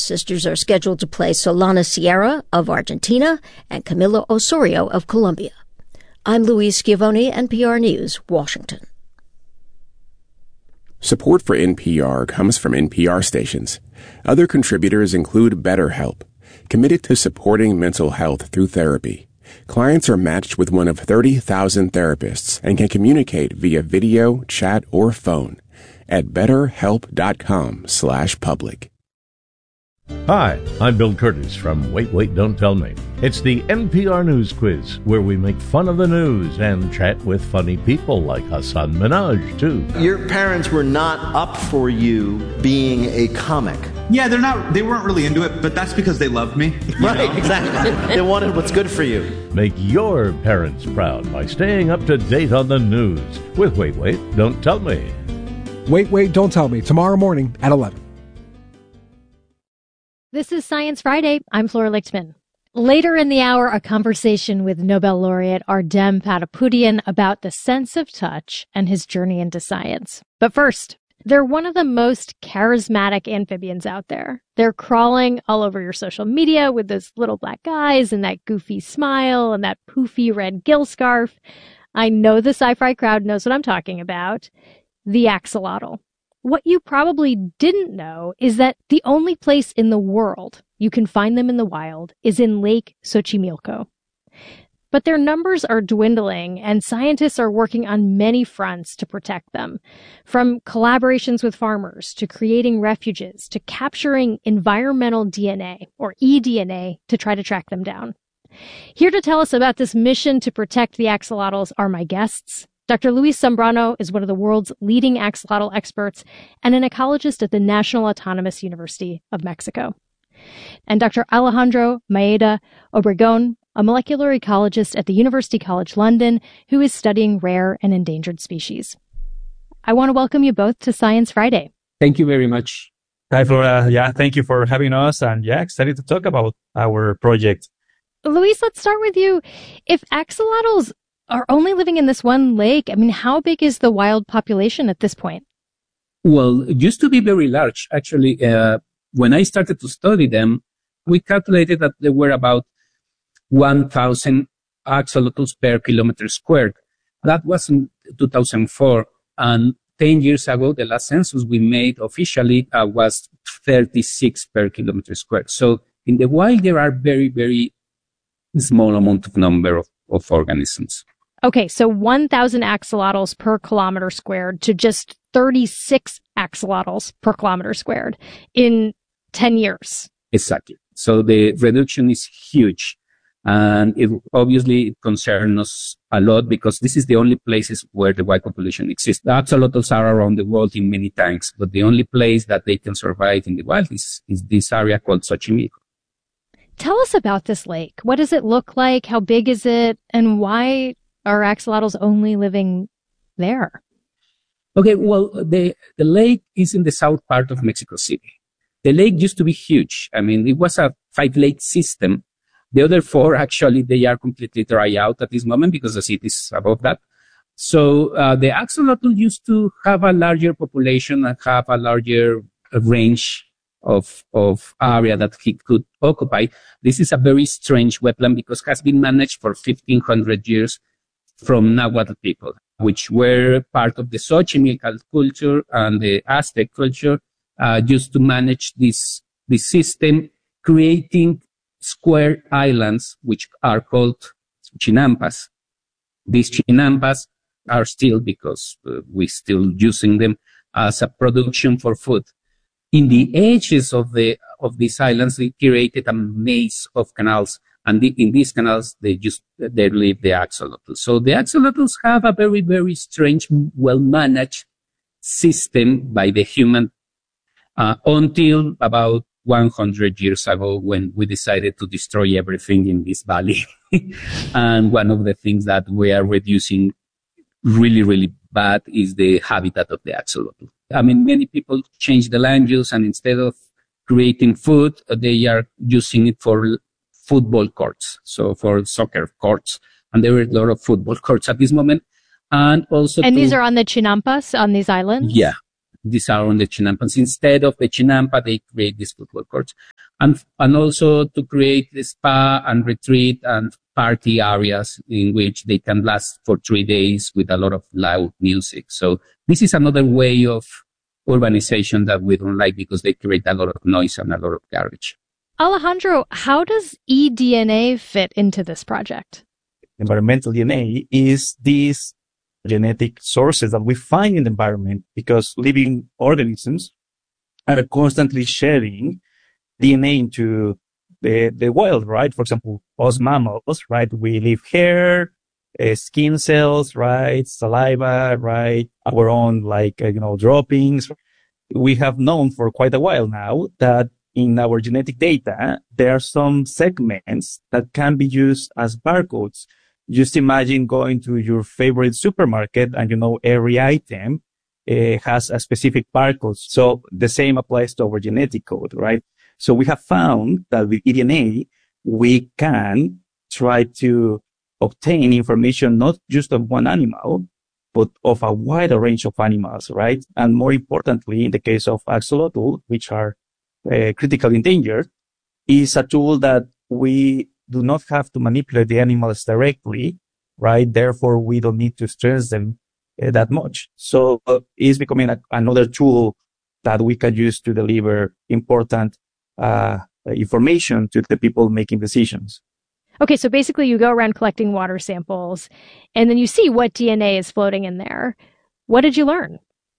sisters are scheduled to play Solana Sierra of Argentina and Camilo Osorio of Colombia. I'm Louise Schiavone, NPR News, Washington. Support for NPR comes from NPR stations. Other contributors include BetterHelp, committed to supporting mental health through therapy. Clients are matched with one of 30,000 therapists and can communicate via video, chat, or phone at betterhelp.com/public. Hi, I'm Bill Curtis from Wait, Don't Tell Me. It's the NPR News Quiz, where we make fun of the news and chat with funny people like Hasan Minhaj, too. Your parents were not up for you being a comic. Yeah, they weren't really into it, but that's because they loved me. Right, exactly. They wanted what's good for you. Make your parents proud by staying up to date on the news with Wait, Don't Tell Me. Wait, Don't Tell Me, tomorrow morning at 11. This is Science Friday. I'm Flora Lichtman. Later in the hour, a conversation with Nobel laureate Ardem Patapoutian about the sense of touch and his journey into science. But first, they're one of the most charismatic amphibians out there. They're crawling all over your social media with those little black eyes and that goofy smile and that poofy red gill scarf. I know the sci-fi crowd knows what I'm talking about. The axolotl. What you probably didn't know is that the only place in the world you can find them in the wild is in Lake Xochimilco. But their numbers are dwindling, and scientists are working on many fronts to protect them. From collaborations with farmers, to creating refuges, to capturing environmental DNA, or eDNA, to try to track them down. Here to tell us about this mission to protect the axolotls are my guests. Dr. Luis Zambrano is one of the world's leading axolotl experts and an ecologist at the National Autonomous University of Mexico. And Dr. Alejandro Maeda Obregon, a molecular ecologist at the University College London, who is studying rare and endangered species. I want to welcome you both to Science Friday. Thank you very much. Hi, Flora. Yeah, thank you for having us. And excited to talk about our project. Luis, let's start with you. If axolotls are only living in this one lake, how big is the wild population at this point? Well, it used to be very large. Actually, when I started to study them, we calculated that there were about 1,000 axolotls per kilometer squared. That was in 2004. And 10 years ago, the last census we made officially was 36 per kilometer squared. So in the wild, there are very, very small amount of number of organisms. Okay, so 1,000 axolotls per kilometer squared to just 36 axolotls per kilometer squared in 10 years. Exactly. So the reduction is huge. And it obviously concerns us a lot because this is the only places where the wild population exists. The axolotls are around the world in many tanks, but the only place that they can survive in the wild is this area called Xochimilco. Tell us about this lake. What does it look like? How big is it? And why are axolotls only living there? Okay, well, the lake is in the south part of Mexico City. The lake used to be huge. It was a 5-lake system. The other 4, actually, they are completely dry out at this moment because the city is above that. So the axolotl used to have a larger population and have a larger range of area that he could occupy. This is a very strange wetland because it has been managed for 1,500 years from Nahuatl people, which were part of the Xochimilco culture and the Aztec culture, used to manage this system, creating square islands, which are called chinampas. These chinampas are still, because we're still using them as a production for food. In the edges of these islands, they created a maze of canals, and in these canals, they live the axolotls. So the axolotls have a very, very strange, well-managed system by the human, until about 100 years ago when we decided to destroy everything in this valley. And one of the things that we are reducing really, really bad is the habitat of the axolotl. Many people change the land use, and instead of creating food, they are using it for football courts, so for soccer courts. And there are a lot of football courts at this moment. And also, these are on the Chinampas, on these islands? Yeah. these are on the Chinampas. Instead of the Chinampa, they create these football courts. And also to create the spa and retreat and party areas in which they can last for 3 days with a lot of loud music. So this is another way of urbanization that we don't like because they create a lot of noise and a lot of garbage. Alejandro, how does eDNA fit into this project? Environmental DNA is these genetic sources that we find in the environment because living organisms are constantly sharing DNA into the wild, right? For example, us mammals, right? We leave hair, skin cells, right? Saliva, right? Our own, droppings. We have known for quite a while now that in our genetic data, there are some segments that can be used as barcodes. Just imagine going to your favorite supermarket and, every item has a specific barcode. So the same applies to our genetic code, right? So we have found that with eDNA, we can try to obtain information not just of one animal, but of a wider range of animals, right? And more importantly, in the case of axolotl, which are critically endangered, is a tool that we do not have to manipulate the animals directly, right? Therefore, we don't need to stress them that much. So it's becoming another tool that we can use to deliver important information to the people making decisions. Okay, so basically you go around collecting water samples and then you see what DNA is floating in there. What did you learn?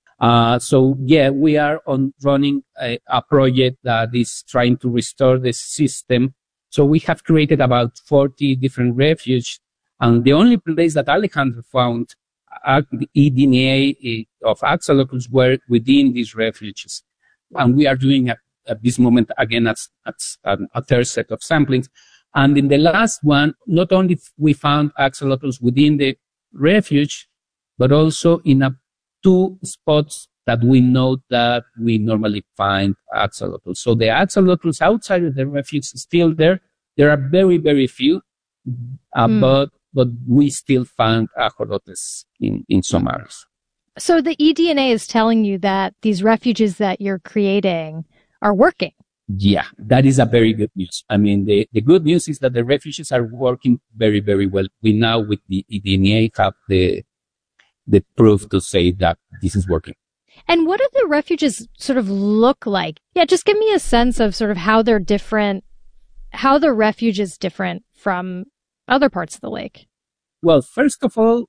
We are running a project that is trying to restore the system. So we have created about 40 different refuges. And the only place that Alejandro found the eDNA of axolotls were within these refuges. And we are doing at this moment, again, a third set of samplings. And in the last one, not only we found axolotls within the refuge, but also in 2 spots that we know that we normally find axolotls. So the axolotls outside of the refuge is still there. There are very, very few, but we still found axolotls in some areas. So the eDNA is telling you that these refuges that you're creating are working. Yeah, that is a very good news. I mean, the good news is that the refuges are working very, very well. We now, with the eDNA, have the proof to say that this is working. And what do the refuges sort of look like? Yeah, just give me a sense of sort of how they're different, how the refuge is different from other parts of the lake. Well, first of all,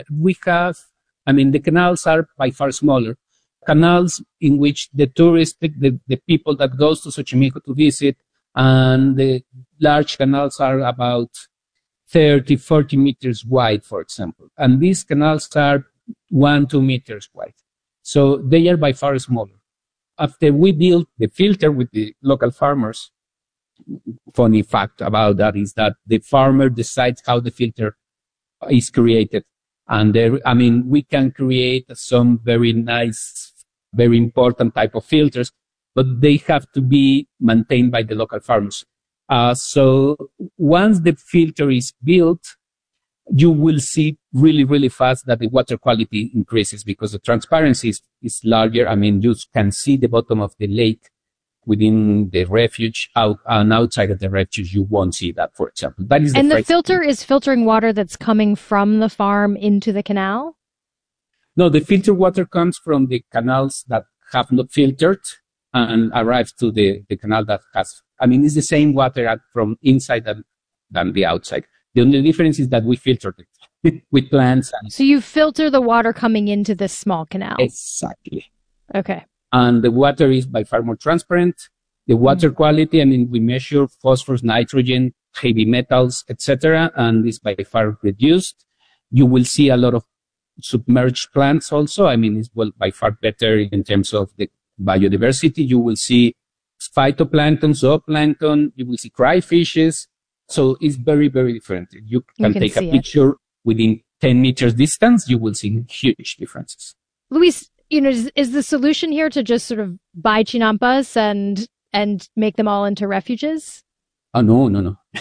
the canals are by far smaller. Canals in which the tourists, the people that goes to Xochimilco to visit, and the large canals are about 30, 40 meters wide, for example. And these canals are 1-2 meters wide. So they are by far smaller. After we built the filter with the local farmers, funny fact about that is that the farmer decides how the filter is created. And we can create some very nice, very important type of filters, but they have to be maintained by the local farmers. So once the filter is built, you will see really, really fast that the water quality increases because the transparency is larger. You can see the bottom of the lake within the refuge, and outside of the refuge, you won't see that, for example. That is the filter is filtering water that's coming from the farm into the canal? No, the filtered water comes from the canals that have not filtered and arrives to the canal that has. It's the same water from inside than the outside. The only difference is that we filtered it with plants. So you filter the water coming into this small canal? Exactly. Okay. And the water is by far more transparent. The water quality, we measure phosphorus, nitrogen, heavy metals, etc., and it's by far reduced. You will see a lot of submerged plants also. It's by far better in terms of the biodiversity. You will see phytoplankton, zooplankton, you will see crayfishes. So it's very, very different. You can take a picture within 10 meters distance, you will see huge differences. Luis, is the solution here to just sort of buy chinampas and make them all into refuges? Oh, no.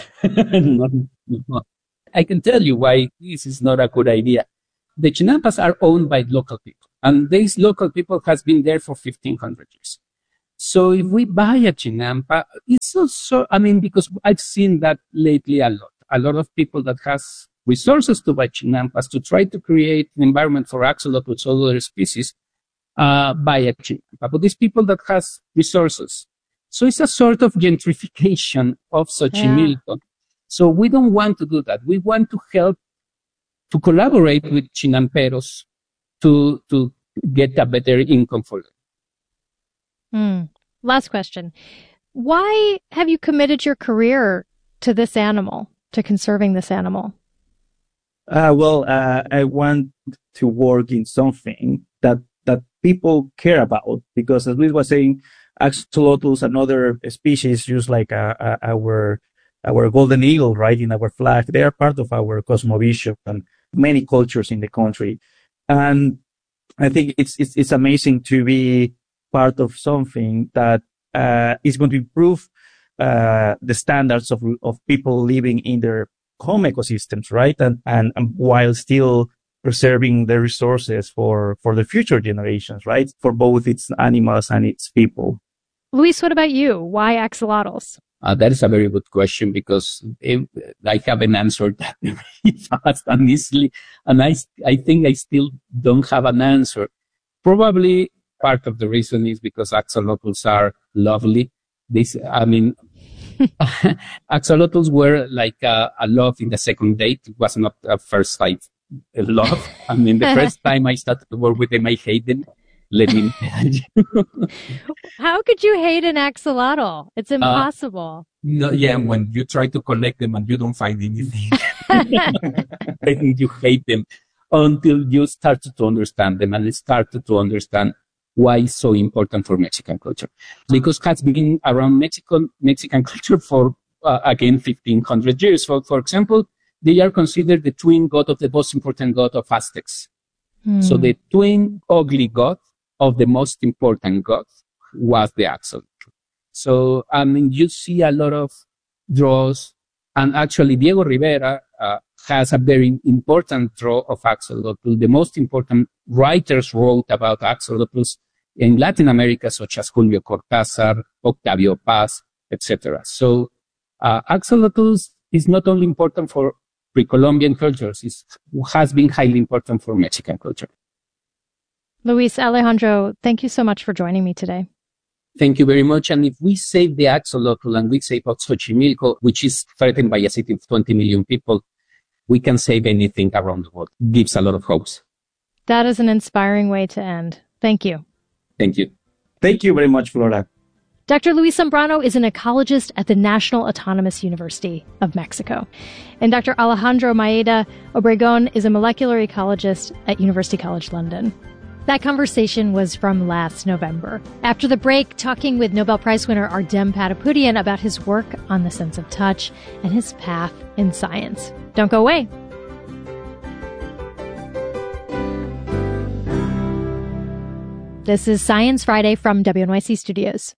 Not. I can tell you why this is not a good idea. The chinampas are owned by local people. And these local people has been there for 1,500 years. So if we buy a chinampa, it's also, because I've seen that lately a lot. A lot of people that has resources to buy chinampas to try to create an environment for axolotls or other species, buy a chinampa. But these people that has resources. So it's a sort of gentrification of Xochimilco. So we don't want to do that. We want to help to collaborate with chinamperos to get a better income for them. Last question. Why have you committed your career to this animal, to conserving this animal? I want to work in something that people care about, because as we were saying, axolotls and other species, just like our golden eagle, right, in our flag, they are part of our cosmovision and many cultures in the country. And I think it's amazing to be part of something that is going to improve the standards of people living in their home ecosystems, right? And while still preserving the resources for the future generations, right? For both its animals and its people. Luis, what about you? Why axolotls? That is a very good question, because I haven't answered that very fast and easily. And I think I still don't have an answer. Probably part of the reason is because axolotls are lovely. Axolotls were like a love in the second date. It was not a first sight love. The first time I started to work with them, I hate them. Let me tell you. How could you hate an axolotl? It's impossible. When you try to collect them and you don't find anything, then you hate them until you started to understand them and started to understand why it's so important for Mexican culture. Because it has been around Mexican culture for, 1,500 years. For example, they are considered the twin god of the most important god of Aztecs. So the twin ugly god of the most important god was the axolotl. So, you see a lot of draws, and actually Diego Rivera has a very important draw of axolotl. The most important writers wrote about axolotls in Latin America, such as Julio Cortázar, Octavio Paz, etc. So, axolotls is not only important for pre-Columbian cultures, it has been highly important for Mexican culture. Luis, Alejandro, thank you so much for joining me today. Thank you very much. And if we save the axolotl and we save Xochimilco, which is threatened by a city of 20 million people, we can save anything around the world. It gives a lot of hopes. That is an inspiring way to end. Thank you. Thank you. Thank you very much, Flora. Dr. Luis Zambrano is an ecologist at the National Autonomous University of Mexico. And Dr. Alejandro Maeda Obregon is a molecular ecologist at University College London. That conversation was from last November. After the break, talking with Nobel Prize winner Ardem Patapoutian about his work on the sense of touch and his path in science. Don't go away. This is Science Friday from WNYC Studios.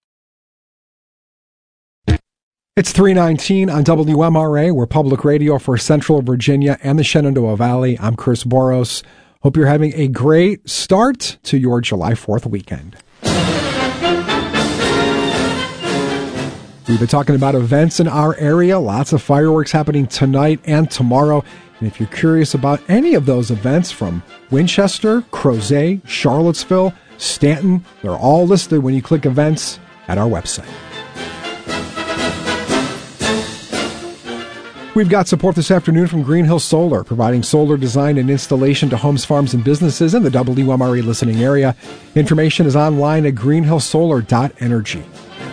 It's 3:19 on WMRA. We're public radio for Central Virginia and the Shenandoah Valley. I'm Chris Boros. Hope you're having a great start to your July 4th weekend. We've been talking about events in our area. Lots of fireworks happening tonight and tomorrow. And if you're curious about any of those events from Winchester, Crozet, Charlottesville, Stanton, they're all listed when you click events at our website. We've got support this afternoon from Green Hill Solar, providing solar design and installation to homes, farms, and businesses in the WMRE listening area. Information is online at greenhillsolar.energy.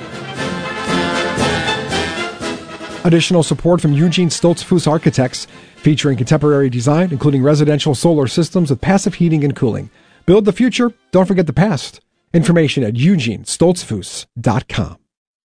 Additional support from Eugene Stoltzfus Architects, featuring contemporary design, including residential solar systems with passive heating and cooling. Build the future, don't forget the past. Information at eugenestoltzfus.com.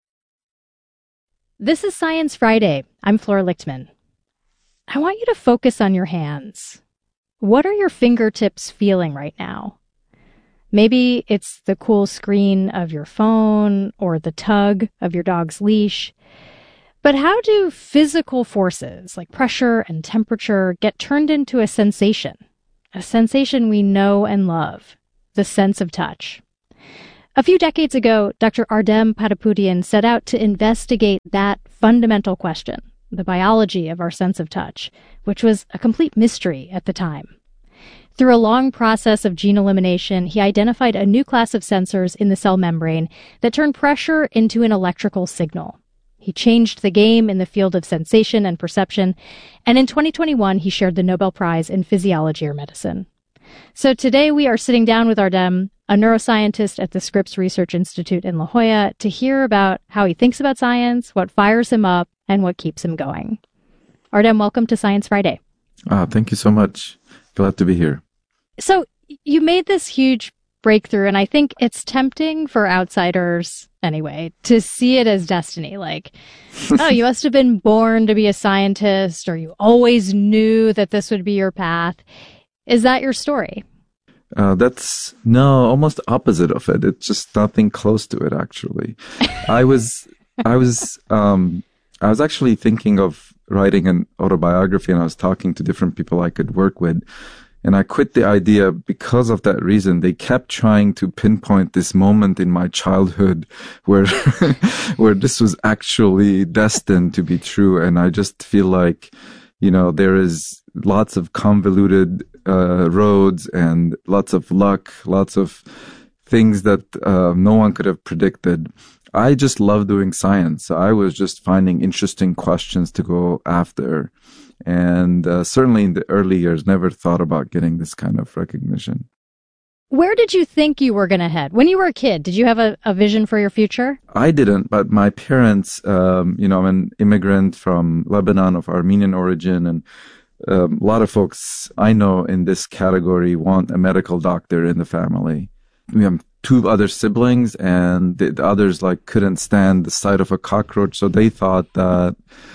This is Science Friday. I'm Flora Lichtman. I want you to focus on your hands. What are your fingertips feeling right now? Maybe it's the cool screen of your phone or the tug of your dog's leash. But how do physical forces like pressure and temperature get turned into a sensation we know and love? the sense of touch. A few decades ago, Dr. Ardem Patapoutian set out to investigate that fundamental question, the biology of our sense of touch, which was a complete mystery at the time. Through a long process of gene elimination, he identified a new class of sensors in the cell membrane that turn pressure into an electrical signal. He changed the game in the field of sensation and perception, and in 2021, he shared the Nobel Prize in Physiology or Medicine. So today we are sitting down with Ardem, a neuroscientist at the Scripps Research Institute in La Jolla, to hear about how he thinks about science, what fires him up, and what keeps him going. Ardem, welcome to Science Friday. Thank you so much. Glad to be here. So you made this huge breakthrough, and I think it's tempting for outsiders, anyway, to see it as destiny. Like, oh, you must have been born to be a scientist, or you always knew that this would be your path. Is that your story? That's almost opposite of it. It's just nothing close to it, actually. I was actually thinking of writing an autobiography, and I was talking to different people I could work with. And I quit the idea because of that reason. They kept trying to pinpoint this moment in my childhood where, where this was actually destined to be true. And I just feel like, there is lots of convoluted, roads and lots of luck, lots of things that, no one could have predicted. I just love doing science. I was just finding interesting questions to go after. And certainly in the early years, never thought about getting this kind of recognition. Where did you think you were going to head? When you were a kid, did you have a vision for your future? I didn't, but my parents, I'm an immigrant from Lebanon of Armenian origin, and a lot of folks I know in this category want a medical doctor in the family. We have 2 other siblings, and the others couldn't stand the sight of a cockroach, so they thought that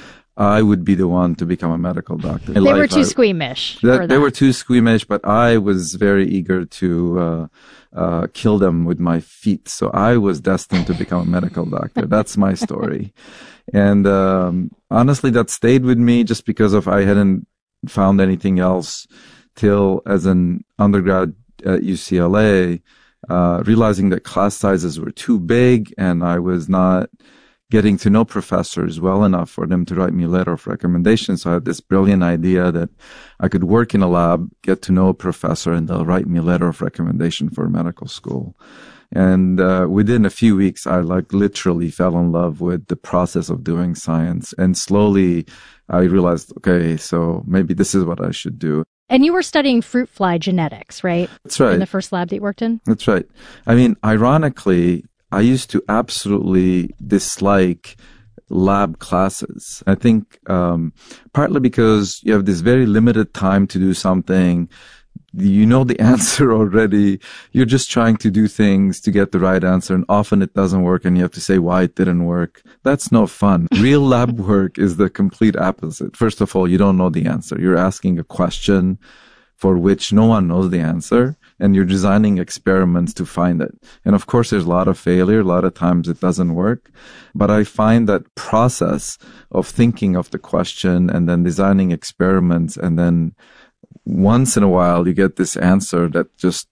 I would be the one to become a medical doctor. They were too squeamish. They were too squeamish, but I was very eager to kill them with my feet. So I was destined to become a medical doctor. That's my story. And honestly, that stayed with me just because I hadn't found anything else till as an undergrad at UCLA, realizing that class sizes were too big and I was not getting to know professors well enough for them to write me a letter of recommendation. So I had this brilliant idea that I could work in a lab, get to know a professor, and they'll write me a letter of recommendation for medical school. And within a few weeks, I literally fell in love with the process of doing science. And slowly I realized, okay, so maybe this is what I should do. And you were studying fruit fly genetics, right? That's right. In the first lab that you worked in? That's right. I mean, ironically, I used to absolutely dislike lab classes. I think partly because you have this very limited time to do something. You know the answer already. You're just trying to do things to get the right answer, and often it doesn't work, and you have to say why it didn't work. That's no fun. Real lab work is the complete opposite. First of all, you don't know the answer. You're asking a question for which no one knows the answer, and you're designing experiments to find it. And of course, there's a lot of failure. A lot of times it doesn't work. But I find that process of thinking of the question and then designing experiments, and then once in a while you get this answer that just,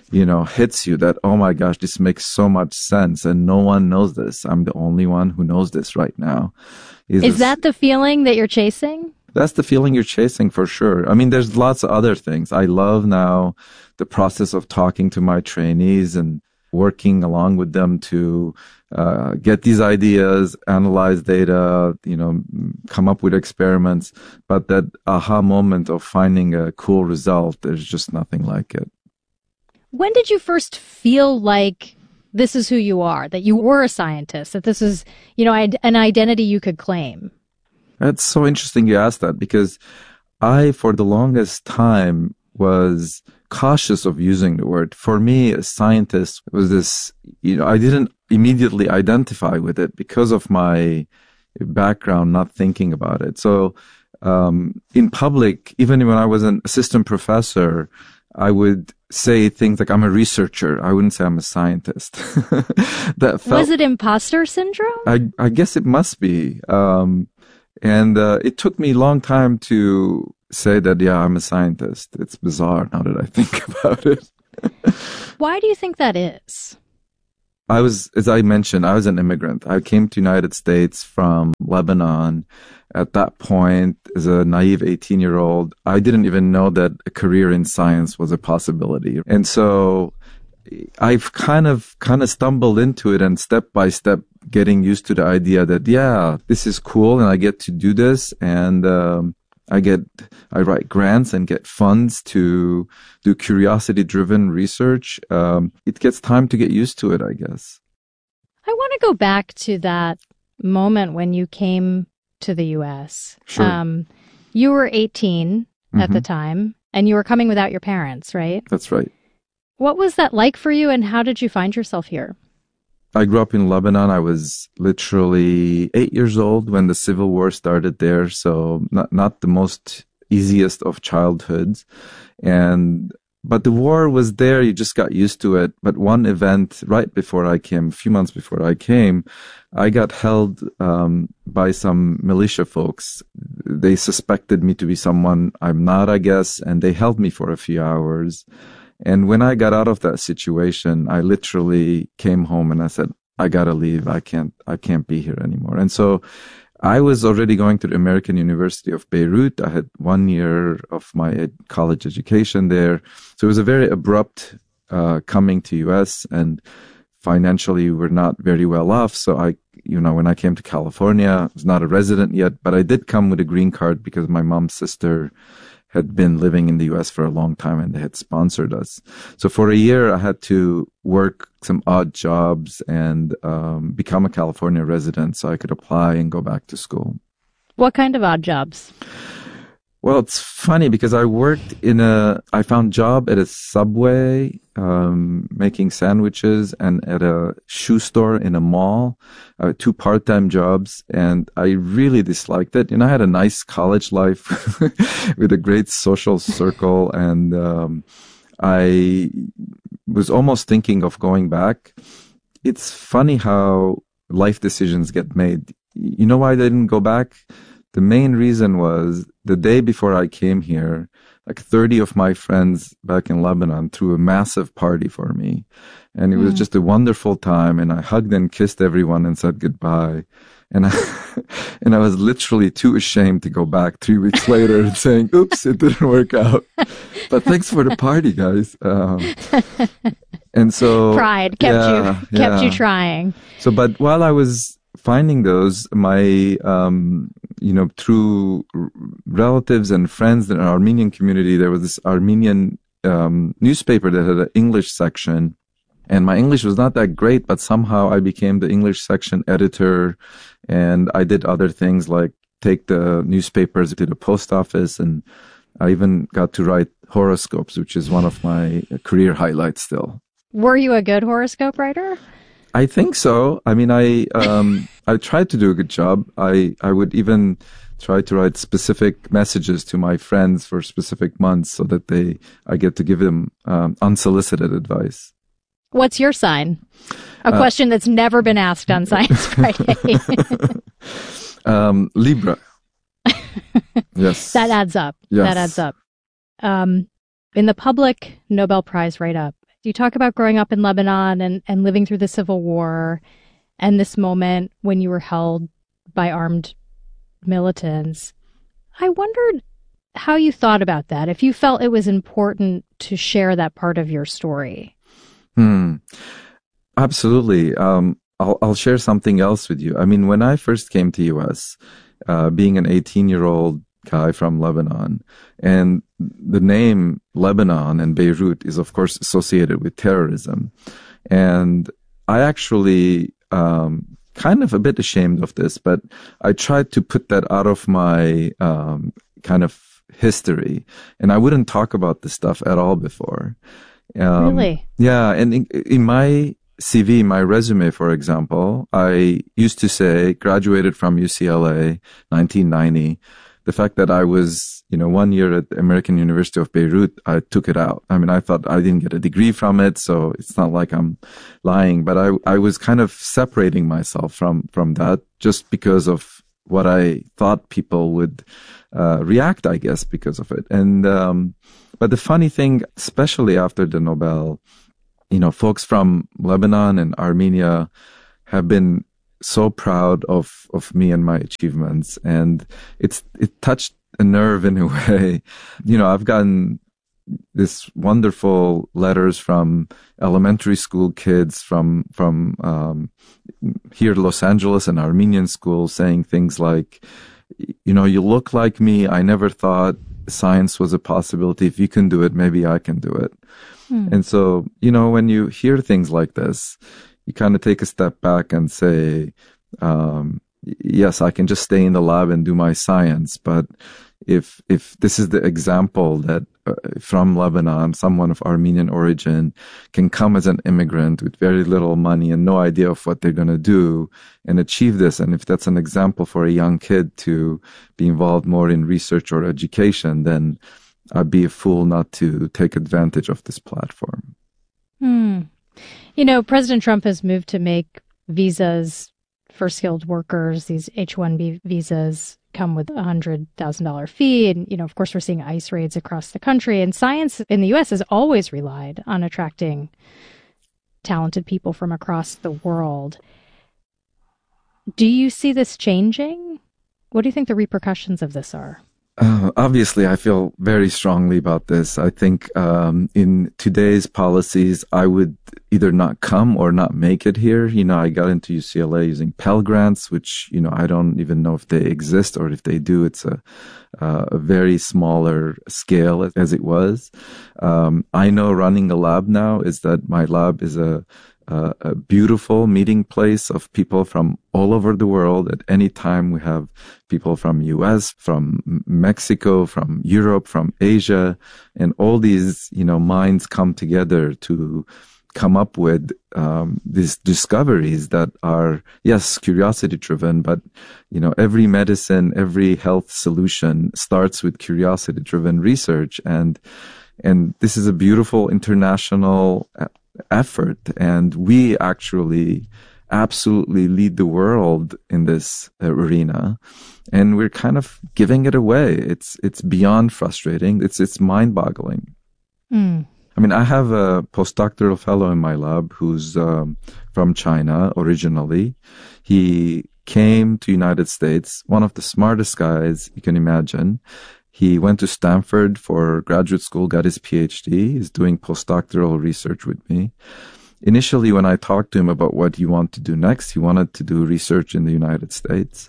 hits you that, oh my gosh, this makes so much sense. And no one knows this. I'm the only one who knows this right now. Is that the feeling that you're chasing? That's the feeling you're chasing for sure. I mean, there's lots of other things. I love now the process of talking to my trainees and working along with them to get these ideas, analyze data, come up with experiments. But that aha moment of finding a cool result, there's just nothing like it. When did you first feel like this is who you are, that you were a scientist, that this is, an identity you could claim? That's so interesting you asked that, because I, for the longest time, was cautious of using the word. For me, a scientist was this, I didn't immediately identify with it because of my background, not thinking about it. So in public, even when I was an assistant professor, I would say things like I'm a researcher. I wouldn't say I'm a scientist. Was it imposter syndrome? I guess it must be. And it took me a long time to say that, yeah, I'm a scientist. It's bizarre now that I think about it. Why do you think that is? As I mentioned, I was an immigrant. I came to United States from Lebanon. At that point, as a naive 18-year-old, I didn't even know that a career in science was a possibility. And so I've kind of stumbled into it, and step by step getting used to the idea that, yeah, this is cool and I get to do this, and I write grants and get funds to do curiosity-driven research. It gets time to get used to it, I guess. I want to go back to that moment when you came to the U.S. Sure. You were 18 at the time, and you were coming without your parents, right? That's right. What was that like for you, and how did you find yourself here? I grew up in Lebanon. I was literally 8 years old when the civil war started there, so not the most easiest of childhoods. But the war was there. You just got used to it. But one event right before I came, a few months before I came, I got held by some militia folks. They suspected me to be someone I'm not, I guess, and they held me for a few hours. And when I got out of that situation, I literally came home and I said, I gotta leave. I can't be here anymore. And so I was already going to the American University of Beirut. I had 1 year of my college education there. So it was a very abrupt coming to US, and financially we're not very well off. So when I came to California, I was not a resident yet, but I did come with a green card because my mom's sister had been living in the U.S. for a long time, and they had sponsored us. So for a year, I had to work some odd jobs and become a California resident so I could apply and go back to school. What kind of odd jobs? Well, it's funny because I found job at a Subway, making sandwiches, and at a shoe store in a mall, 2 part-time jobs. And I really disliked it. I had a nice college life with a great social circle. And, I was almost thinking of going back. It's funny how life decisions get made. You know why I didn't go back? The main reason was the day before I came here, like 30 of my friends back in Lebanon threw a massive party for me. And it was just a wonderful time. And I hugged and kissed everyone and said goodbye. And I was literally too ashamed to go back 3 weeks later and saying, oops, it didn't work out. But thanks for the party, guys. And so pride kept you trying. So, but while I was finding those, my, through relatives and friends in the Armenian community, there was this Armenian newspaper that had an English section. And my English was not that great, but somehow I became the English section editor, and I did other things like take the newspapers to the post office, and I even got to write horoscopes, which is one of my career highlights still. Were you a good horoscope writer? I think so. I mean, I tried to do a good job. I would even try to write specific messages to my friends for specific months so that I get to give them unsolicited advice. What's your sign? A question that's never been asked on Science Friday. Libra. Yes. That adds up. Yes. That adds up. In the public Nobel Prize write-up, you talk about growing up in Lebanon and living through the Civil War and this moment when you were held by armed militants. I wondered how you thought about that, if you felt it was important to share that part of your story. Absolutely. I'll share something else with you. I mean, when I first came to U.S., being an 18-year-old guy from Lebanon, and the name Lebanon and Beirut is, of course, associated with terrorism. And I actually, kind of a bit ashamed of this, but I tried to put that out of my kind of history. And I wouldn't talk about this stuff at all before. Really? Yeah. And in my CV, my resume, for example, I used to say graduated from UCLA, 1990. The fact that I was, 1 year at the American University of Beirut, I took it out. I mean, I thought I didn't get a degree from it, so it's not like I'm lying, but I was kind of separating myself from that just because of what I thought people would react, I guess, because of it. And but the funny thing, especially after the Nobel, folks from Lebanon and Armenia have been so proud of me and my achievements. And it touched a nerve in a way. I've gotten this wonderful letters from elementary school kids from here in Los Angeles and Armenian schools saying things like, you look like me. I never thought science was a possibility. If you can do it, maybe I can do it. And so, when you hear things like this, you kind of take a step back and say, yes, I can just stay in the lab and do my science. But if this is the example that from Lebanon, someone of Armenian origin can come as an immigrant with very little money and no idea of what they're going to do and achieve this, and if that's an example for a young kid to be involved more in research or education, then I'd be a fool not to take advantage of this platform. President Trump has moved to make visas for skilled workers, these H-1B visas, come with $100,000 fee. And, of course, we're seeing ICE raids across the country. And science in the U.S. has always relied on attracting talented people from across the world. Do you see this changing? What do you think the repercussions of this are? Obviously, I feel very strongly about this. I think in today's policies, I would either not come or not make it here. I got into UCLA using Pell Grants, which, I don't even know if they exist, or if they do, it's a very smaller scale as it was. I know running a lab now is that my lab is a beautiful meeting place of people from all over the world. At any time, we have people from US, from Mexico, from Europe, from Asia, and all these, minds come together to come up with these discoveries that are, yes, curiosity driven, but, every medicine, every health solution starts with curiosity driven research. And this is a beautiful international effort, and we actually absolutely lead the world in this arena, and we're kind of giving it away. It's beyond frustrating. It's mind-boggling. I mean, I have a postdoctoral fellow in my lab who's from China originally. He came to United States, one of the smartest guys you can imagine. He went to Stanford for graduate school, got his PhD. He's doing postdoctoral research with me. Initially, when I talked to him about what he wanted to do next, he wanted to do research in the United States.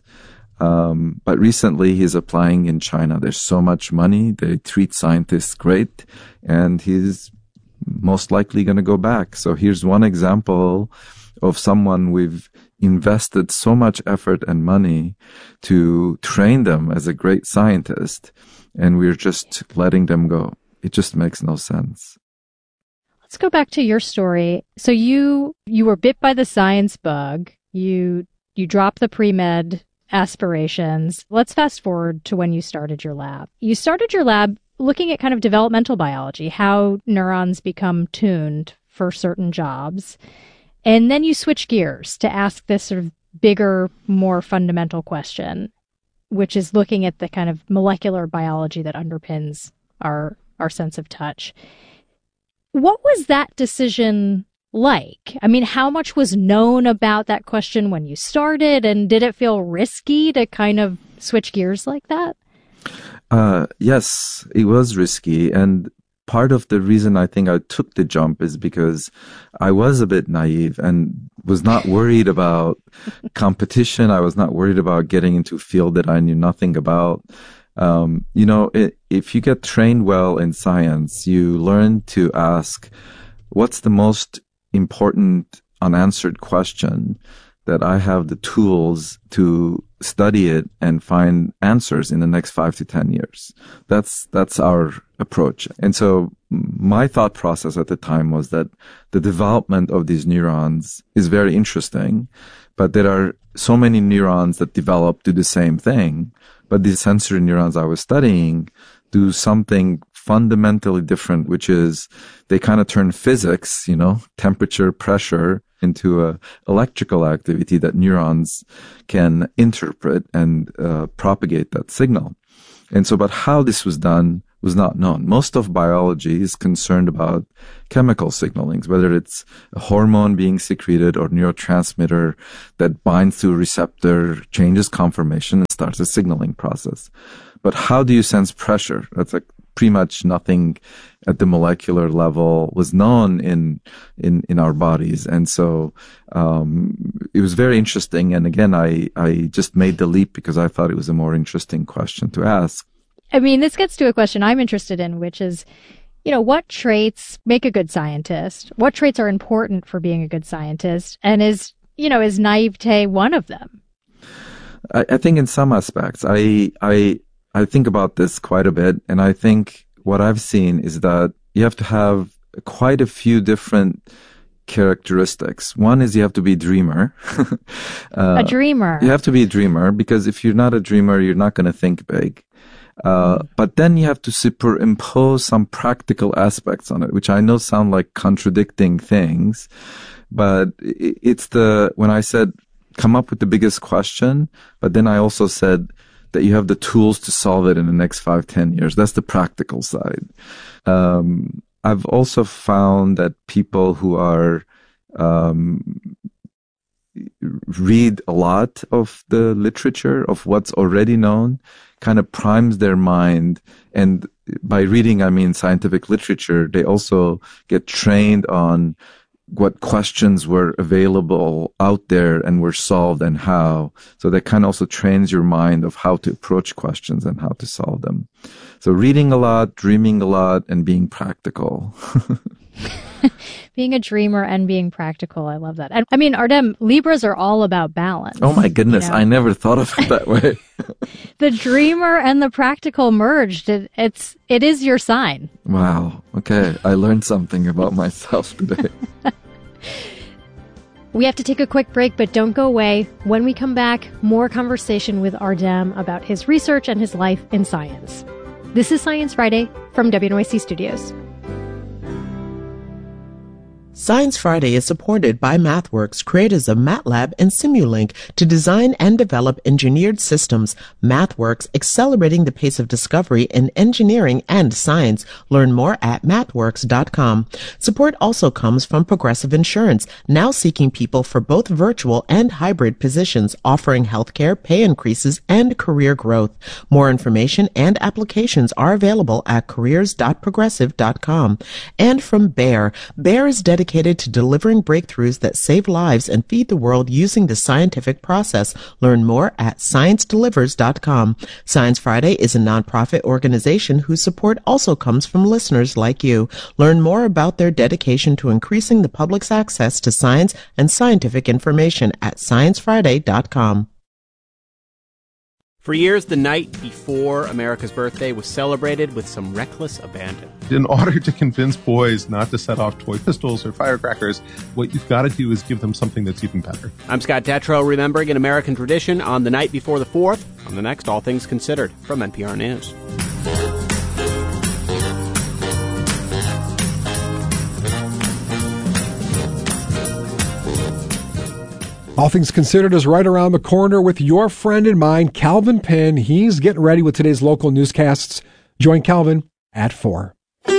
But recently, he's applying in China. There's so much money. They treat scientists great, and he's most likely going to go back. So here's one example of someone we've invested so much effort and money to train them as a great scientist, and we're just letting them go. It just makes no sense. Let's go back to your story. So you were bit by the science bug. You dropped the pre-med aspirations. Let's fast forward to when you started your lab. You started your lab looking at kind of developmental biology, how neurons become tuned for certain jobs. And then you switch gears to ask this sort of bigger, more fundamental question, which is looking at the kind of molecular biology that underpins our sense of touch. What was that decision like? I mean, how much was known about that question when you started, and did it feel risky to kind of switch gears like that? Yes, it was risky. And part of the reason I think I took the jump is because I was a bit naive and was not worried about competition. I was not worried about getting into a field that I knew nothing about. If you get trained well in science, you learn to ask, what's the most important unanswered question that I have the tools to study it and find answers in the next 5 to 10 years. That's our approach. And so my thought process at the time was that the development of these neurons is very interesting, but there are so many neurons that develop do the same thing. But these sensory neurons I was studying do something fundamentally different, which is they kind of turn physics, temperature, pressure, into a electrical activity that neurons can interpret and propagate that signal. And so, but how this was done was not known. Most of biology is concerned about chemical signalings, whether it's a hormone being secreted or neurotransmitter that binds to a receptor, changes conformation, and starts a signaling process. But how do you sense pressure? That's like pretty much nothing at the molecular level was known in our bodies. And so, it was very interesting. And again, I just made the leap because I thought it was a more interesting question to ask. I mean, this gets to a question I'm interested in, which is, what traits make a good scientist? What traits are important for being a good scientist? And is naivete one of them? I think in some aspects, I think about this quite a bit. And I think what I've seen is that you have to have quite a few different characteristics. One is you have to be a dreamer. A dreamer. You have to be a dreamer because if you're not a dreamer, you're not going to think big. But then you have to superimpose some practical aspects on it, which I know sound like contradicting things, but it's when I said come up with the biggest question, but then I also said that you have the tools to solve it in the next 5-10 years. That's the practical side. I've also found that people who are, read a lot of the literature of what's already known kind of primes their mind. And by reading, I mean scientific literature. They also get trained on what questions were available out there and were solved and how. So that kind of also trains your mind of how to approach questions and how to solve them. So reading a lot, dreaming a lot, and being practical. Being a dreamer and being practical. I love that. And I mean, Ardem, Libras are all about balance. Oh my goodness. I never thought of it that way. The dreamer and the practical merged. It is your sign. Wow. Okay. I learned something about myself today. We have to take a quick break, but don't go away. When we come back, more conversation with Ardem about his research and his life in science. This is Science Friday from WNYC Studios. Science Friday is supported by MathWorks, creators of MATLAB and Simulink, to design and develop engineered systems. MathWorks, accelerating the pace of discovery in engineering and science. Learn more at mathworks.com. Support also comes from Progressive Insurance, now seeking people for both virtual and hybrid positions, offering healthcare, pay increases, and career growth. More information and applications are available at careers.progressive.com. And from Bayer. Bayer is dedicated to delivering breakthroughs that save lives and feed the world using the scientific process. Learn more at sciencedelivers.com. Science Friday is a nonprofit organization whose support also comes from listeners like you. Learn more about their dedication to increasing the public's access to science and scientific information at sciencefriday.com. For years, the night before America's birthday was celebrated with some reckless abandon. In order to convince boys not to set off toy pistols or firecrackers, what you've got to do is give them something that's even better. I'm Scott Detrow, remembering an American tradition on the night before the 4th, on the next All Things Considered from NPR News. All Things Considered is right around the corner with your friend and mine, Calvin Pinn. He's getting ready with today's local newscasts. Join Calvin at 4.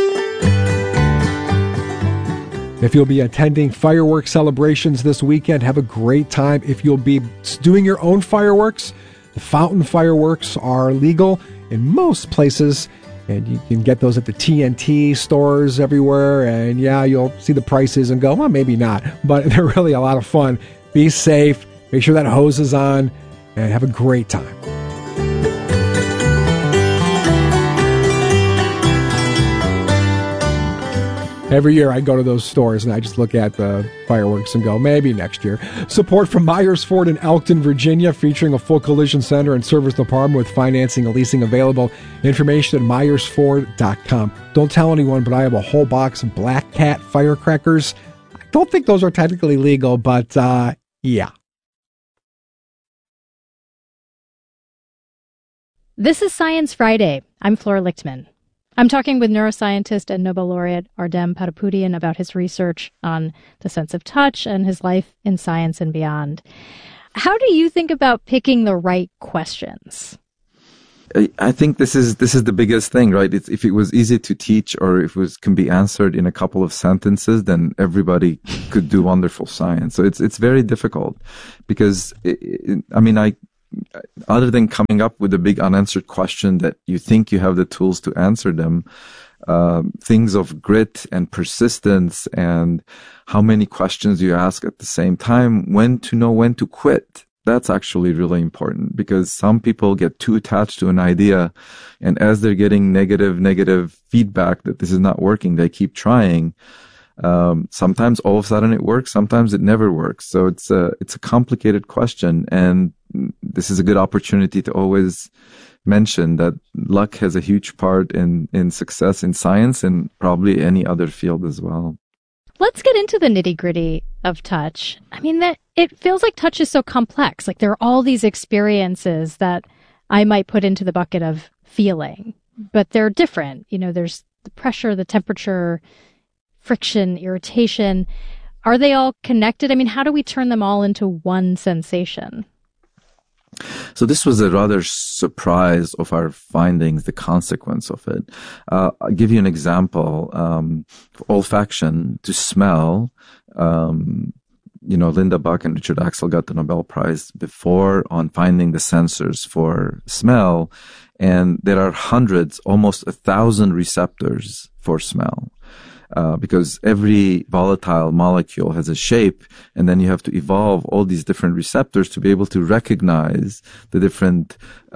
If you'll be attending fireworks celebrations this weekend, have a great time. If you'll be doing your own fireworks, the fountain fireworks are legal in most places, and you can get those at the TNT stores everywhere. And yeah, you'll see the prices and go, well, maybe not, but they're really a lot of fun. Be safe, make sure that hose is on, and have a great time. Every year I go to those stores and I just look at the fireworks and go, maybe next year. Support from Myers Ford in Elkton, Virginia, featuring a full collision center and service department with financing and leasing available. Information at myersford.com. Don't tell anyone, but I have a whole box of Black Cat firecrackers. I don't think those are technically legal, but yeah. This is Science Friday. I'm Flora Lichtman. I'm talking with neuroscientist and Nobel laureate Ardem Patapoutian about his research on the sense of touch and his life in science and beyond. How do you think about picking the right questions? I think this is the biggest thing, right? If it was easy to teach, or if it can be answered in a couple of sentences, then everybody could do wonderful science. So it's very difficult because other than coming up with a big unanswered question that you think you have the tools to answer them, things of grit and persistence and how many questions you ask at the same time, when to know when to quit. That's actually really important, because some people get too attached to an idea, and as they're getting negative feedback that this is not working, they keep trying. Sometimes all of a sudden it works, sometimes it never works. So it's a complicated question, and this is a good opportunity to always mention that luck has a huge part in success in science and probably any other field as well. Let's get into the nitty-gritty of touch. I mean, it feels like touch is so complex. Like there are all these experiences that I might put into the bucket of feeling, but they're different. You know, there's the pressure, the temperature, friction, irritation. Are they all connected? I mean, how do we turn them all into one sensation? So this was a rather surprise of our findings, the consequence of it. I'll give you an example. Olfaction, to smell, Linda Buck and Richard Axel got the Nobel Prize before on finding the sensors for smell. And there are hundreds, almost 1,000 receptors for smell. Because every volatile molecule has a shape, and then you have to evolve all these different receptors to be able to recognize the different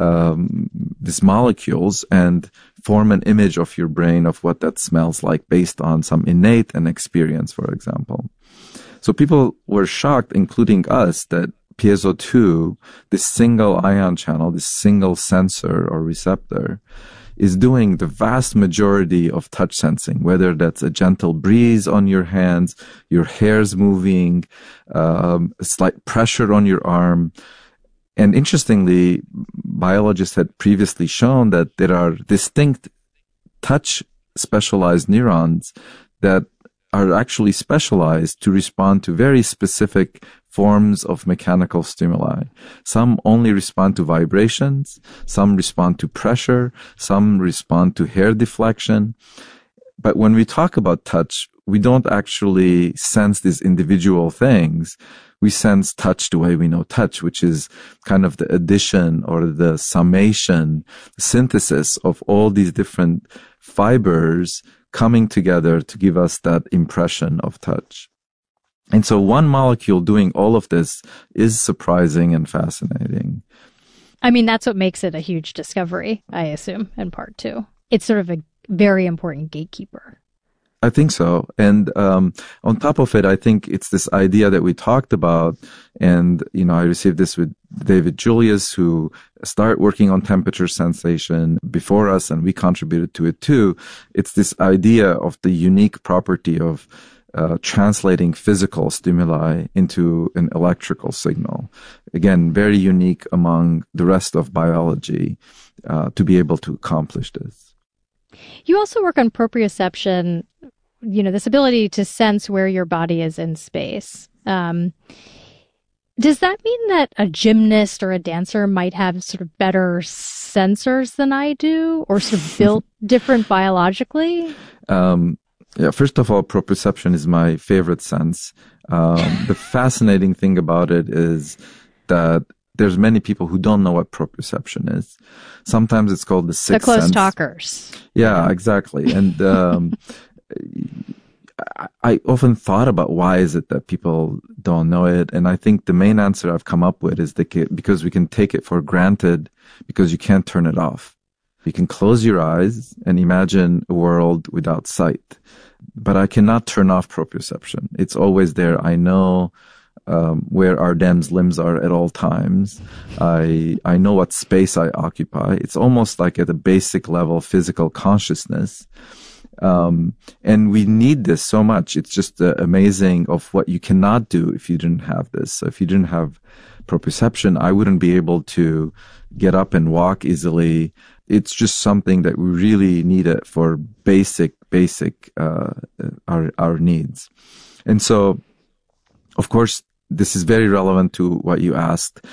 these molecules and form an image of your brain of what that smells like based on some innate and experience, for example. So people were shocked, including us, that piezo2, this single ion channel, this single sensor or receptor, is doing the vast majority of touch sensing, whether that's a gentle breeze on your hands, your hairs moving, a slight pressure on your arm. And interestingly, biologists had previously shown that there are distinct touch specialized neurons that are actually specialized to respond to very specific forms of mechanical stimuli. Some only respond to vibrations, some respond to pressure, some respond to hair deflection. But when we talk about touch, we don't actually sense these individual things. We sense touch the way we know touch, which is kind of the addition or the summation, synthesis of all these different fibers coming together to give us that impression of touch. And so one molecule doing all of this is surprising and fascinating. I mean, that's what makes it a huge discovery, I assume, in part too. It's sort of a very important gatekeeper. I think so. And on top of it, I think it's this idea that we talked about. And, I received this with David Julius, who started working on temperature sensation before us, and we contributed to it too. It's this idea of the unique property of translating physical stimuli into an electrical signal. Again, very unique among the rest of biology to be able to accomplish this. You also work on proprioception, this ability to sense where your body is in space. Does that mean that a gymnast or a dancer might have sort of better sensors than I do, or sort of built different biologically? Yeah, first of all, proprioception is my favorite sense. The fascinating thing about it is that there's many people who don't know what proprioception is. Sometimes it's called the sixth sense. The close talkers. Yeah, exactly. And I often thought about why is it that people don't know it. And I think the main answer I've come up with is because we can take it for granted because you can't turn it off. You can close your eyes and imagine a world without sight. But I cannot turn off proprioception. It's always there. I know where Ardem's limbs are at all times. I know what space I occupy. It's almost like at a basic level physical consciousness. And we need this so much. It's just amazing of what you cannot do if you didn't have this. So if you didn't have proprioception, I wouldn't be able to get up and walk easily. It's just something that we really need it for basic our needs. And so, of course, this is very relevant to what you asked.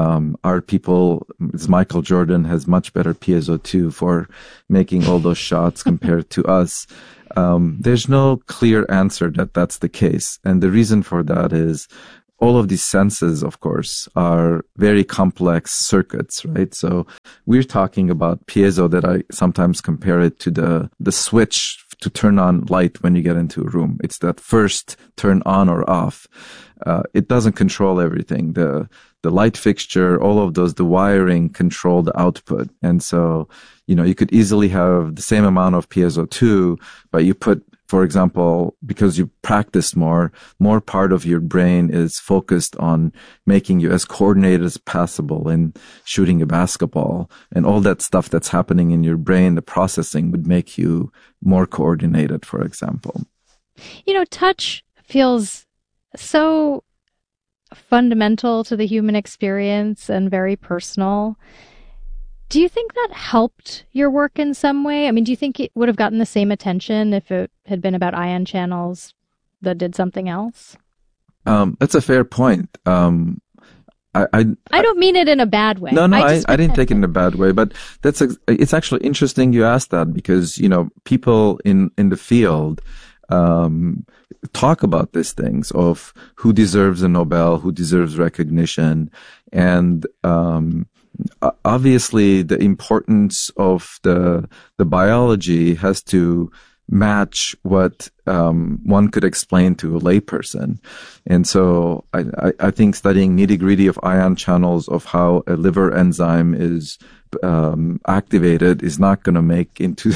Michael Jordan has much better piezo2 for making all those shots compared to us. There's no clear answer that that's the case. And the reason for that is all of these senses, of course, are very complex circuits, right? So we're talking about piezo that I sometimes compare it to the switch to turn on light when you get into a room. It's that first turn on or off. It doesn't control everything. The light fixture, all of those, the wiring control the output. And so, you could easily have the same amount of piezo2, but you put, for example, because you practice more part of your brain is focused on making you as coordinated as possible in shooting a basketball, and all that stuff that's happening in your brain, the processing would make you more coordinated, for example. Touch feels so fundamental to the human experience and very personal. Do you think that helped your work in some way? I mean, do you think it would have gotten the same attention if it had been about ion channels that did something else? That's a fair point. I don't mean it in a bad way. No, I didn't take it in a bad way, but it's actually interesting you asked that because, people in the field, talk about these things of who deserves a Nobel, who deserves recognition. And, obviously the importance of the biology has to match what one could explain to a layperson. And so I think studying nitty-gritty of ion channels, of how a liver enzyme is activated, is not going to make into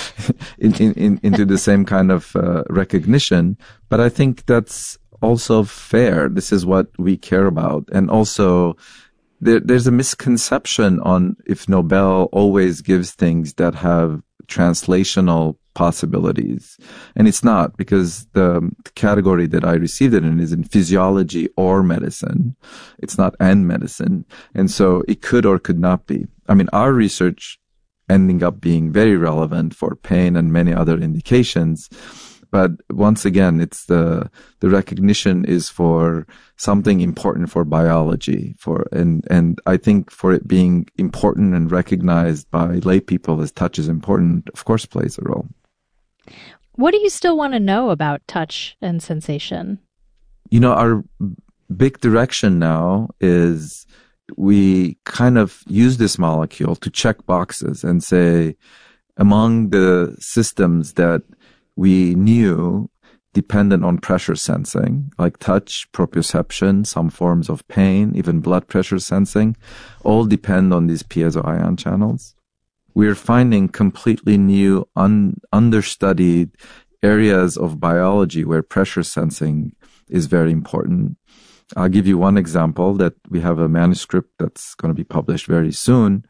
into the same kind of recognition. But I think that's also fair. This is what we care about. And also there's a misconception on if Nobel always gives things that have translational possibilities. And it's not, because the category that I received it in is in physiology or medicine. It's not and medicine. And so it could or could not be. I mean, our research ending up being very relevant for pain and many other indications. But once again, it's the recognition is for something important for biology, and I think for it being important and recognized by lay people as touch is important, of course, plays a role. What do you still want to know about touch and sensation? Our big direction now is we kind of use this molecule to check boxes and say, among the systems that we knew dependent on pressure sensing, like touch, proprioception, some forms of pain, even blood pressure sensing, all depend on these piezo ion channels. We're finding completely new, understudied areas of biology where pressure sensing is very important. I'll give you one example that we have a manuscript that's going to be published very soon.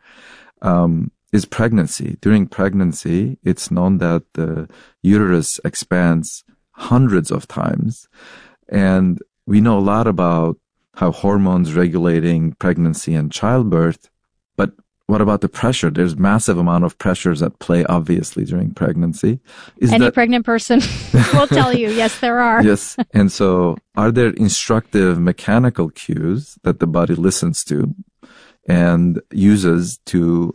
Is pregnancy. During pregnancy, it's known that the uterus expands hundreds of times. And we know a lot about how hormones regulating pregnancy and childbirth. But what about the pressure? There's massive amount of pressures at play, obviously, during pregnancy. Any pregnant person will tell you, yes, there are. Yes. And so are there instructive mechanical cues that the body listens to and uses to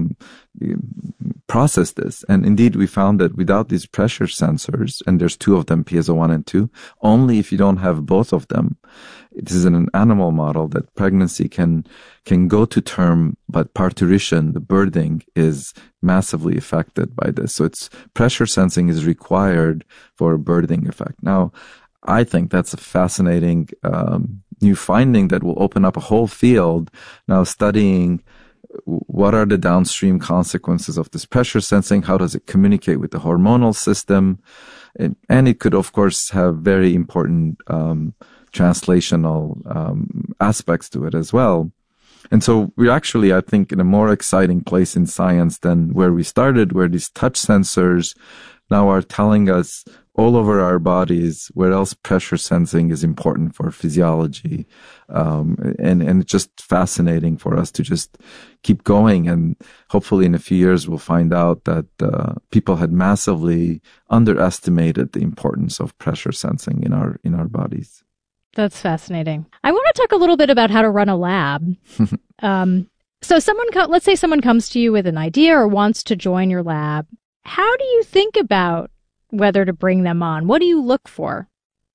process this? And indeed, we found that without these pressure sensors, and there's two of them, piezo 1 and 2, only if you don't have both of them, it is in an animal model that pregnancy can go to term, but parturition, the birthing, is massively affected by this. So it's pressure sensing is required for a birthing effect. Now, I think that's a fascinating new finding that will open up a whole field now studying what are the downstream consequences of this pressure sensing, how does it communicate with the hormonal system, and it could, of course, have very important translational aspects to it as well. And so we're actually, I think, in a more exciting place in science than where we started, where these touch sensors now are telling us all over our bodies where else pressure sensing is important for physiology. And it's just fascinating for us to just keep going. And hopefully in a few years, we'll find out that people had massively underestimated the importance of pressure sensing in our bodies. That's fascinating. I want to talk a little bit about how to run a lab. So let's say someone comes to you with an idea or wants to join your lab. How do you think about whether to bring them on? What do you look for?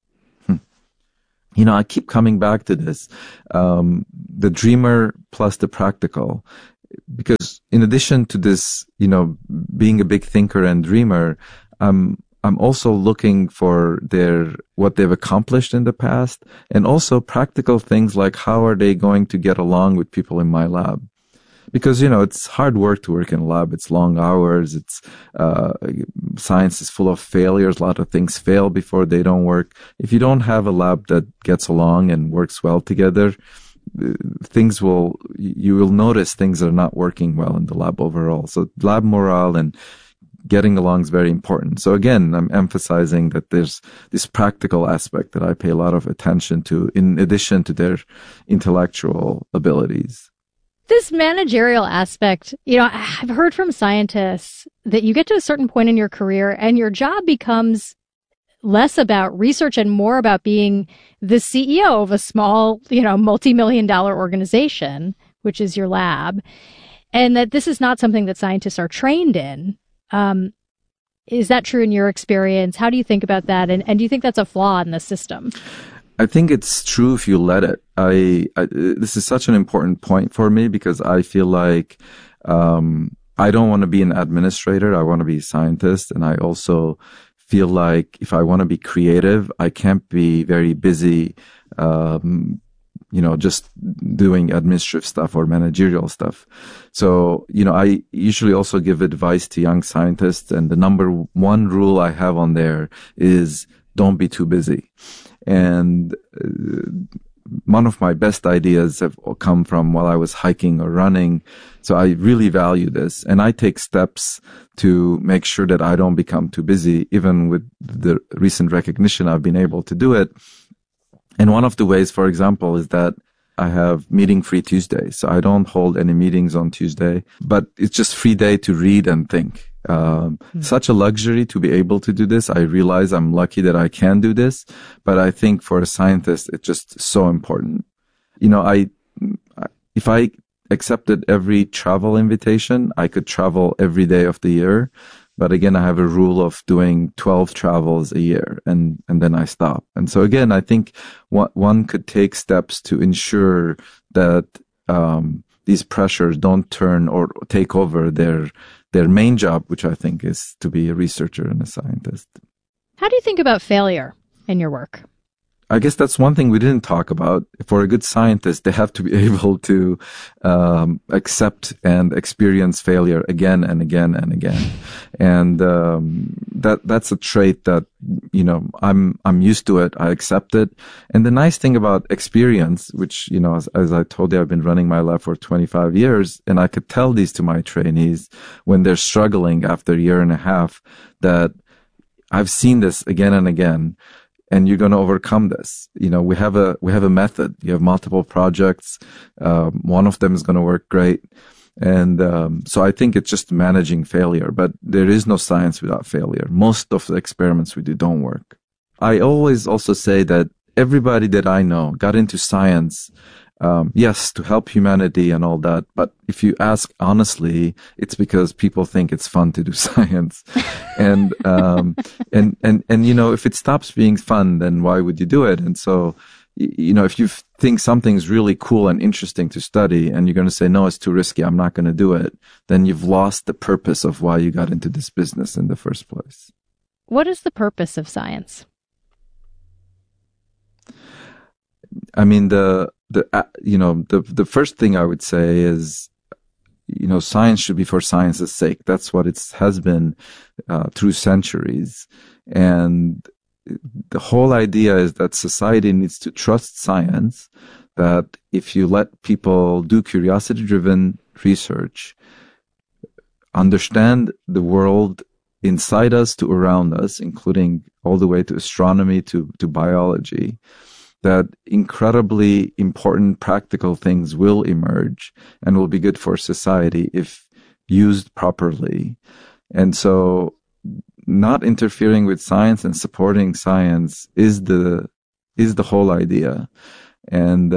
I keep coming back to this, the dreamer plus the practical, because in addition to this, being a big thinker and dreamer, I'm also looking for what they've accomplished in the past, and also practical things like how are they going to get along with people in my lab. Because, it's hard work to work in a lab. It's long hours. Science is full of failures. A lot of things fail before they don't work. If you don't have a lab that gets along and works well together, you will notice things are not working well in the lab overall. So lab morale and getting along is very important. So again, I'm emphasizing that there's this practical aspect that I pay a lot of attention to in addition to their intellectual abilities. This managerial aspect, I've heard from scientists that you get to a certain point in your career and your job becomes less about research and more about being the CEO of a small, multi-million-dollar organization, which is your lab, and that this is not something that scientists are trained in. Is that true in your experience? How do you think about that? And do you think that's a flaw in the system? I think it's true if you let it. This is such an important point for me because I feel like I don't want to be an administrator. I want to be a scientist. And I also feel like if I want to be creative, I can't be very busy, just doing administrative stuff or managerial stuff. So, I usually also give advice to young scientists. And the number one rule I have on there is don't be too busy. And one of my best ideas have come from while I was hiking or running. So I really value this. And I take steps to make sure that I don't become too busy. Even with the recent recognition, I've been able to do it. And one of the ways, for example, is that I have meeting-free Tuesday. So I don't hold any meetings on Tuesday, but it's just free day to read and think. Such a luxury to be able to do this. I realize I'm lucky that I can do this, but I think for a scientist, it's just so important. If I accepted every travel invitation, I could travel every day of the year. But again, I have a rule of doing 12 travels a year and then I stop. And so again, I think one could take steps to ensure that, these pressures don't turn or take over their main job, which I think is to be a researcher and a scientist. How do you think about failure in your work? I guess that's one thing we didn't talk about. For a good scientist, they have to be able to accept and experience failure again and again and again. And that's a trait that, I'm used to it. I accept it. And the nice thing about experience, which, as I told you, I've been running my lab for 25 years, and I could tell these to my trainees when they're struggling after a year and a half that I've seen this again and again. And you're going to overcome this. We have a method. You have multiple projects. One of them is going to work great. And so I think it's just managing failure. But there is no science without failure. Most of the experiments we do don't work. I always also say that everybody that I know got into science, yes, to help humanity and all that. But if you ask honestly, it's because people think it's fun to do science. And if it stops being fun, then why would you do it? And so, if you think something's really cool and interesting to study and you're going to say, no, it's too risky, I'm not going to do it, then you've lost the purpose of why you got into this business in the first place. What is the purpose of science? I mean, the first thing I would say is, science should be for science's sake. That's what it has been through centuries. And the whole idea is that society needs to trust science, that if you let people do curiosity-driven research, understand the world inside us to around us, including all the way to astronomy to biology, that incredibly important practical things will emerge and will be good for society if used properly. And so not interfering with science and supporting science is the is the whole idea. And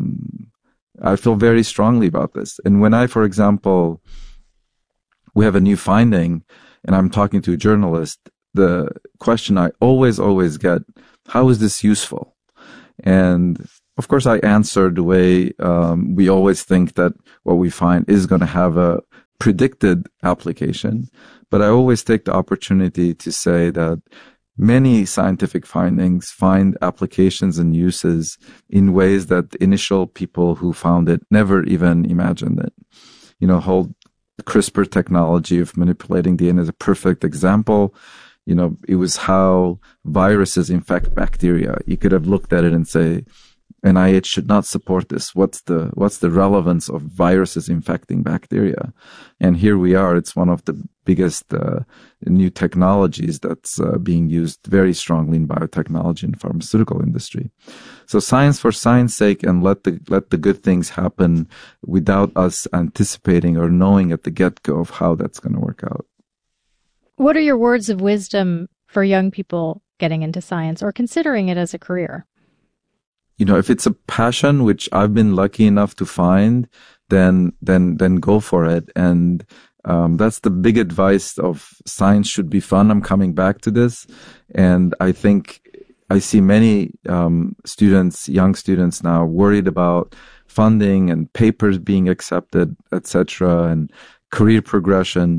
I feel very strongly about this. And when I, for example, we have a new finding and I'm talking to a journalist, the question I always get, how is this useful? And of course, I answer the way we always think that what we find is going to have a predicted application. But I always take the opportunity to say that many scientific findings find applications and uses in ways that the initial people who found it never even imagined it. Whole CRISPR technology of manipulating DNA is a perfect example. It was how viruses infect bacteria. You could have looked at it and say, NIH should not support this. What's the relevance of viruses infecting bacteria? And here we are. It's one of the biggest new technologies that's being used very strongly in biotechnology and pharmaceutical industry. So science for science sake, and let the good things happen without us anticipating or knowing at the get-go of how that's going to work out. What are your words of wisdom for young people getting into science or considering it as a career? If it's a passion, which I've been lucky enough to find, then go for it. And that's the big advice of science should be fun. I'm coming back to this. And I think I see many young students now worried about funding and papers being accepted, etc., and career progression.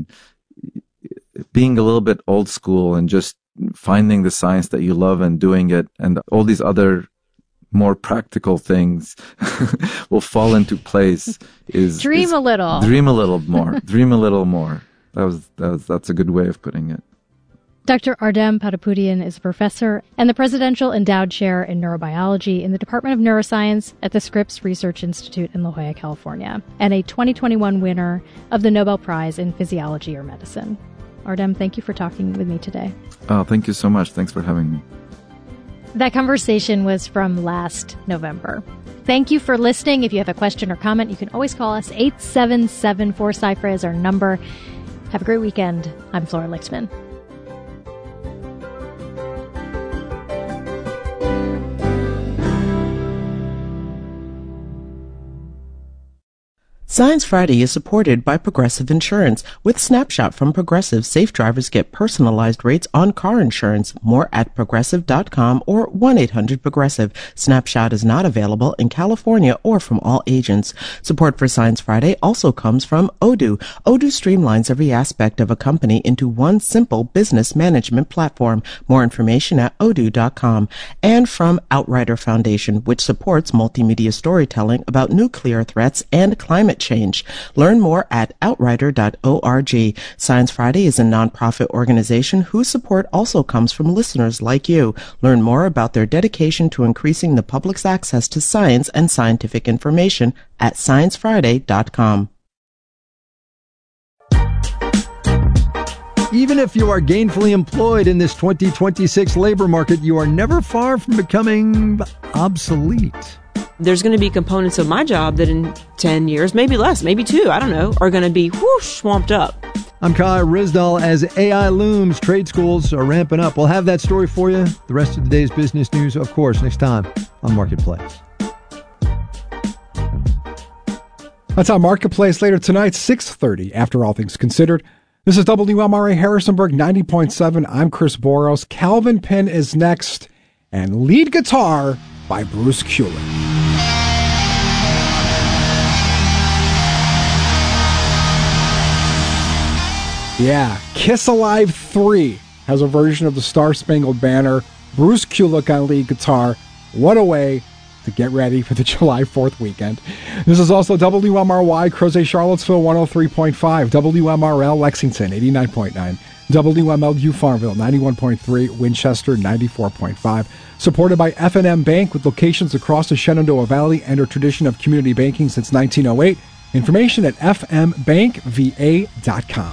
Being a little bit old school and just finding the science that you love and doing it, and all these other more practical things will fall into place. Dream a little more. That's a good way of putting it. Dr. Ardem Patapoutian is a professor and the Presidential Endowed Chair in Neurobiology in the Department of Neuroscience at the Scripps Research Institute in La Jolla, California, and a 2021 winner of the Nobel Prize in Physiology or Medicine. Ardem, thank you for talking with me today. Oh, thank you so much. Thanks for having me. That conversation was from last November. Thank you for listening. If you have a question or comment, you can always call us. 877-4CYPHER is our number. Have a great weekend. I'm Flora Lixman. Science Friday is supported by Progressive Insurance. With Snapshot from Progressive, safe drivers get personalized rates on car insurance. More at Progressive.com or 1-800-PROGRESSIVE. Snapshot is not available in California or from all agents. Support for Science Friday also comes from Odoo. Odoo streamlines every aspect of a company into one simple business management platform. More information at Odoo.com. And from Outrider Foundation, which supports multimedia storytelling about nuclear threats and climate change. Learn more at outrider.org. Science Friday is a nonprofit organization whose support also comes from listeners like you. Learn more about their dedication to increasing the public's access to science and scientific information at sciencefriday.com. Even if you are gainfully employed in this 2026 labor market, you are never far from becoming obsolete. There's going to be components of my job that in 10 years, maybe less, maybe 2, I don't know, are going to be whoosh, swamped up. I'm Kai Rizdal. As AI looms, trade schools are ramping up. We'll have that story for you. The rest of the day's business news, of course, next time on Marketplace. That's on Marketplace later tonight, 6:30, after All Things Considered. This is WMRA Harrisonburg 90.7. I'm Chris Boros. Calvin Penn is next, and lead guitar by Bruce Kulick. Yeah, Kiss Alive 3 has a version of the Star Spangled Banner. Bruce Kulick on lead guitar. What a way to get ready for the July 4th weekend. This is also WMRY, Crozet, Charlottesville, 103.5, WMRL, Lexington, 89.9, WMLU, Farmville, 91.3, Winchester, 94.5. Supported by F&M Bank with locations across the Shenandoah Valley and a tradition of community banking since 1908. Information at fmbankva.com.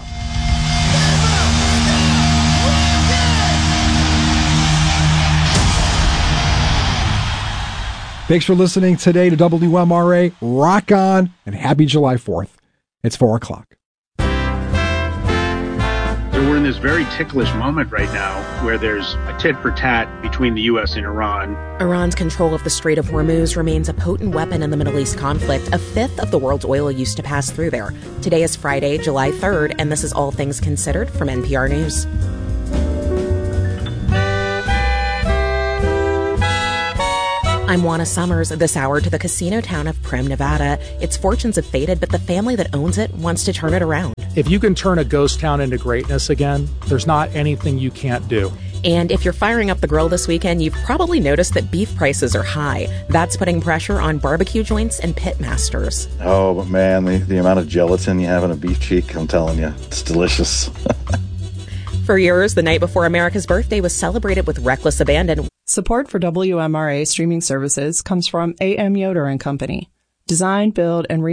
Thanks for listening today to WMRA. Rock on and happy July 4th. It's 4 o'clock. So we're in this very ticklish moment right now where there's a tit for tat between the U.S. and Iran. Iran's control of the Strait of Hormuz remains a potent weapon in the Middle East conflict. A fifth of the world's oil used to pass through there. Today is Friday, July 3rd, and this is All Things Considered from NPR News. I'm Juana Summers. This hour to the casino town of Primm, Nevada. Its fortunes have faded, but the family that owns it wants to turn it around. If you can turn a ghost town into greatness again, there's not anything you can't do. And if you're firing up the grill this weekend, you've probably noticed that beef prices are high. That's putting pressure on barbecue joints and pit masters. Oh, but man, the amount of gelatin you have in a beef cheek, I'm telling you, it's delicious. For years, the night before America's birthday was celebrated with reckless abandon. Support for WMRA streaming services comes from AM Yoder and Company. Design, build, and